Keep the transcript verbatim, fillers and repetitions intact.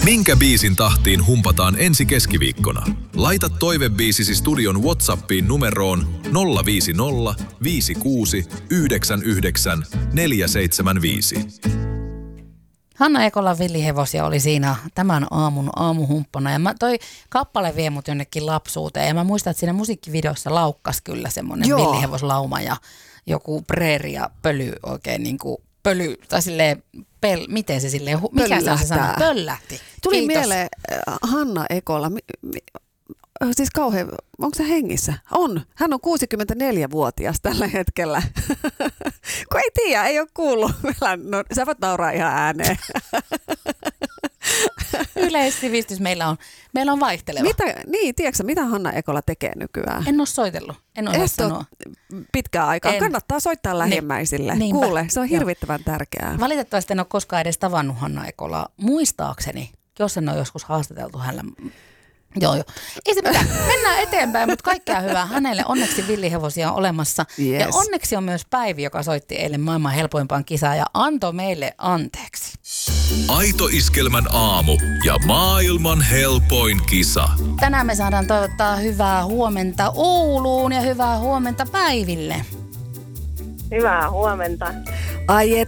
Minkä biisin tahtiin humpataan ensi keskiviikkona? Laita toivebiisisi studion WhatsAppiin numeroon nolla viisi nolla viisi kuusi yhdeksän yhdeksän neljä seitsemän viisi. Hanna Ekolan Villihevosia oli siinä tämän aamun aamuhumppana ja mä, toi kappale vie mut jonnekin lapsuuteen ja mä muistan, että siinä musiikkivideossa laukkas kyllä semmoinen villihevoslauma ja joku preeri ja pöly oikein niinku pöly, tai silleen, pel, miten se silleen, mikä se on se sana? Pöllähti. Tuli Kiitos. mieleen Hanna Ekola, mi, mi, siis kauhean, onko se hengissä? On, hän on kuusikymmentäneljävuotias tällä hetkellä. Kun ei tiedä, ei ole kuullut. No, sä voit nauraa ihan ääneen. Yleissivistys meillä on, meillä on vaihteleva. Mitä, niin, tiedätkö mitä Hanna Ekola tekee nykyään? En ole soitellut, en ole sanoa. Pitkään aikaa. En. Kannattaa soittaa lähimmäisille. Ni, Kuule, se on hirvittävän Joo. tärkeää. Valitettavasti en ole koskaan edes tavannut Hanna Ekolaa. Muistaakseni, jos en ole joskus haastateltu hänellä. Joo, joo. Ei se mitään. Mennään eteenpäin, mutta kaikkea hyvää hänelle. Onneksi villihevosia on olemassa. Yes. Ja onneksi on myös Päivi, joka soitti eilen maailman helpoimpaan kisaan ja antoi meille anteeksi. Aito Iskelmän aamu ja maailman helpoin kisa. Tänään me saadaan toivottaa hyvää huomenta Ouluun ja hyvää huomenta Päiville. Hyvää huomenta. Ai